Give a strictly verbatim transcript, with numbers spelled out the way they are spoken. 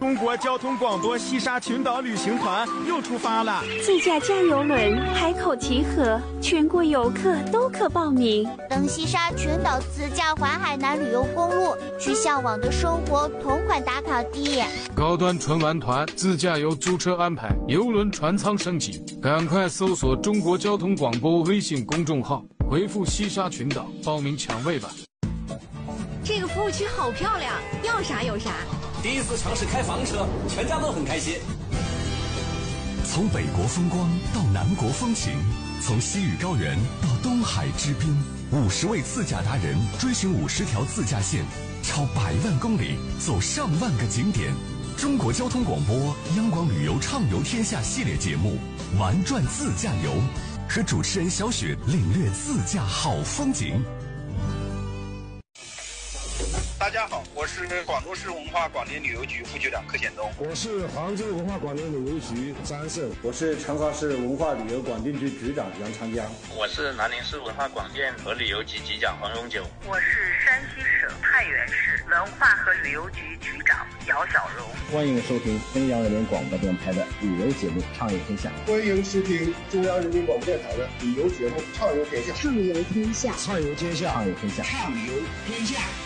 中国交通广播西沙群岛旅行团又出发了， 自驾加油轮、海口集合，全国游客都可报名。 登西沙群岛自驾环海南旅游公路，去向往的生活同款打卡地。 高端纯玩团自驾游租车安排，邮轮船舱升级，赶快搜索中国交通广播微信公众号，回复西沙群岛报名抢位吧。 这个服务区好漂亮，要啥有啥。 第一次尝试开房车，全家都很开心。 从北国风光到南国风情，从西屿高原到东海之滨，五十位自驾达人追寻五十条自驾线，超百万公里，走上万个景点。中国交通广播央广旅游畅游天下系列节目《玩转自驾游》，和主持人小雪领略自驾好风景。 大家好，我是广州市文化广电旅游局副局长柯显东。 我是杭州文化广电旅游局张胜。 我是成华市文化旅游广电局局长杨长江。 我是南宁市文化广电和旅游局局长黄荣九。 我是山西省太原市文化和旅游局局长姚小荣。 欢迎收听中央人民广播电台的旅游节目《畅游天下》。 欢迎收听中央人民广播电台的旅游节目《畅游天下》。 畅游天下， 畅游天下，畅游天下， 畅游天下。